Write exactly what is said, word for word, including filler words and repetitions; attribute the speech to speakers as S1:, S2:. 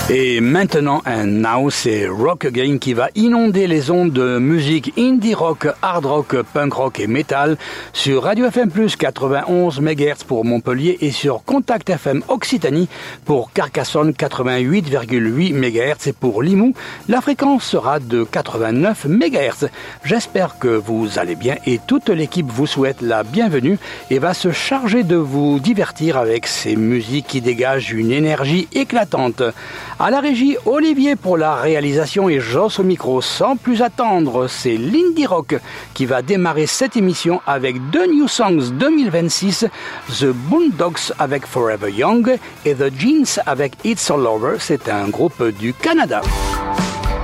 S1: Et maintenant, and now, c'est Rock Again qui va inonder les ondes de musique indie rock, hard rock, punk rock et metal sur Radio F M Plus quatre-vingt-onze mégahertz pour Montpellier et sur Contact F M Occitanie pour Carcassonne quatre-vingt-huit virgule huit mégahertz et pour Limoux, la fréquence sera de quatre-vingt-neuf mégahertz. J'espère que vous allez bien et toute l'équipe vous souhaite la bienvenue et va se charger de vous divertir avec ces musiques qui dégagent une énergie éclatante. À la régie, Olivier pour la réalisation et Joss au micro. Sans plus attendre, c'est l'Indie Rock qui va démarrer cette émission avec deux New Songs deux mille vingt-six, The Boondocks avec Forever Young et The Jeans avec It's All Over. C'est un groupe du Canada.